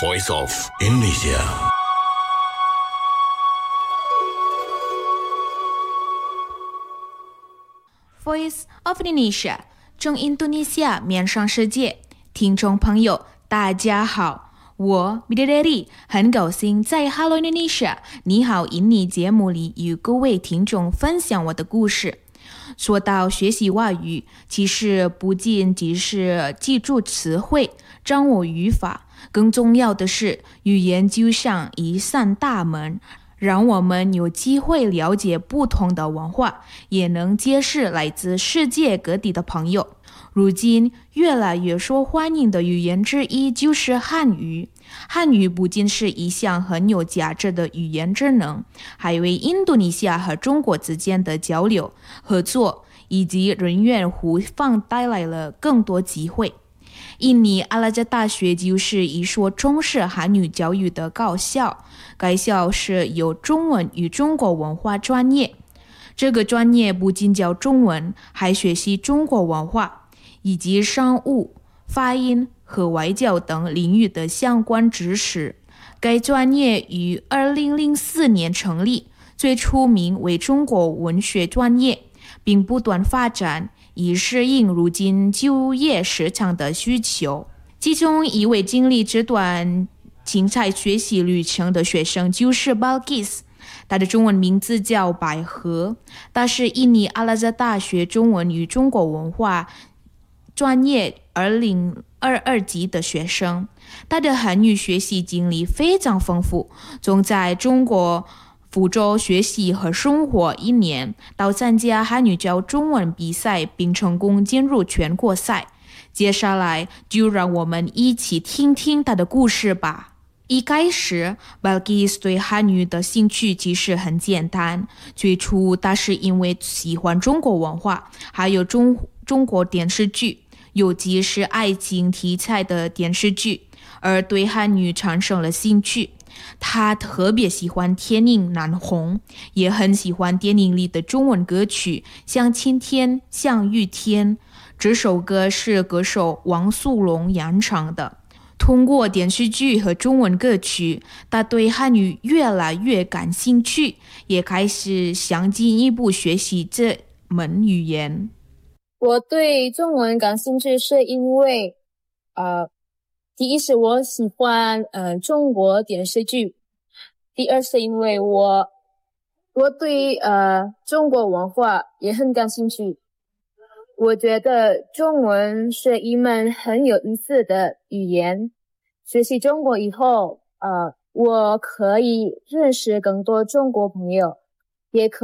Voice of Indonesia. Voice of Indonesia， 中印度尼西亚面向世界。听众朋友，大家好，我 Bidadari 很高兴在 Hello Indonesia 你好印尼节目里与各位听众分享我的故事。说到学习外语，其实不仅仅是记住词汇、掌握语法，更重要的是语言就像一扇大门，让我们有机会了解不同的文化，也能结识来自世界各地的朋友。如今越来越受欢迎的语言之一就是汉语。汉语不仅是一项很有价值的语言智能，还为印度尼西亚和中国之间的交流、合作以及人员互访带来了更多机会。印尼阿拉加大学就是一所重视汉语教育的高校，该校是有中文与中国文化专业。这个专业不仅教中文，还学习中国文化以及商务、发音和外交等领域的相关知识。该专业于2004年成立，最初名为中国文学专业，并不断发展，以适应如今就业市场的需求。其中一位经历这段精彩学习旅程的学生就是 Balkis， 他的中文名字叫百合，他是印尼阿拉加大学中文与中国文化专业2022级的学生。他的汉语学习经历非常丰富，从在中国福州学习和生活1年，到参加汉语教中文比赛并成功进入全国赛。接下来就让我们一起听听他的故事吧。一开始 Balkis 对汉语的兴趣其实很简单，最初他是因为喜欢中国文化，还有中国电视剧，尤其是爱情题材的电视剧，而对汉语产生了兴趣。他特别喜欢电影《南红》，也很喜欢电影里的中文歌曲，像晴天像雨天。这首歌是歌手王苏泷演唱的。通过电视剧和中文歌曲，他对汉语越来越感兴趣，也开始想进一步学习这门语言。 我对中文感兴趣是因为第一是我喜欢中国电视剧，第二是因为我对中国文化也很感兴趣。我觉得中文是一门很有意思的语言，学习中国以后我可以认识更多中国朋友，也可